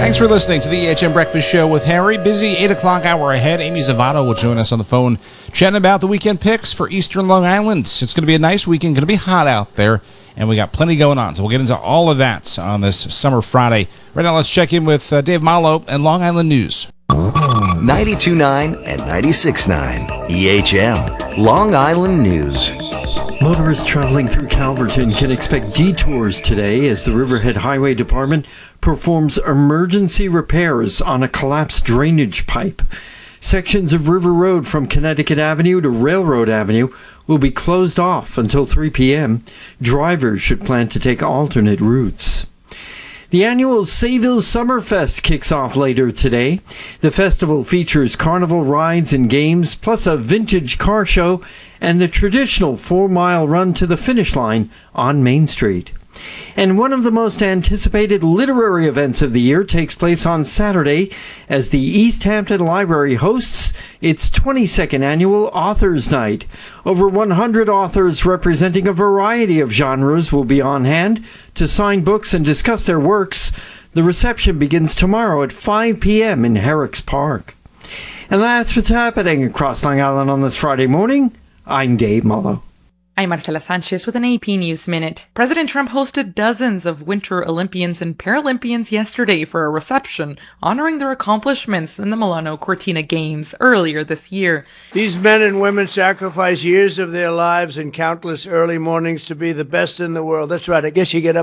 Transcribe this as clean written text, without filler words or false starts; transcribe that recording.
Thanks for listening to the EHM Breakfast Show with Harry. Busy 8 o'clock hour ahead. Amy Zavato will join us on the phone, chatting about the weekend picks for Eastern Long Island. It's going to be a nice weekend, going to be hot out there, and we got plenty going on. So we'll get into all of that on this summer Friday. Right now, let's check in with Dave Malo and Long Island News. 92.9 and 96.9 EHM Long Island News. Motorists traveling through Calverton can expect detours today as the Riverhead Highway Department performs emergency repairs on a collapsed drainage pipe. Sections of River Road from Connecticut Avenue to Railroad Avenue will be closed off until 3 p.m. Drivers should plan to take alternate routes. The annual Sayville Summerfest kicks off later today. The festival features carnival rides and games, plus a vintage car show and the traditional 4-mile run to the finish line on Main Street. And one of the most anticipated literary events of the year takes place on Saturday as the East Hampton Library hosts its 22nd annual Authors Night. Over 100 authors representing a variety of genres will be on hand to sign books and discuss their works. The reception begins tomorrow at 5 p.m. in Herrick's Park. And that's what's happening across Long Island on this Friday morning. I'm Dave Mullo. I'm Marcela Sanchez with an AP News Minute. President Trump hosted dozens of Winter Olympians and Paralympians yesterday for a reception honoring their accomplishments in the Milano Cortina Games earlier this year. These men and women sacrifice years of their lives and countless early mornings to be the best in the world. That's right. I guess you get up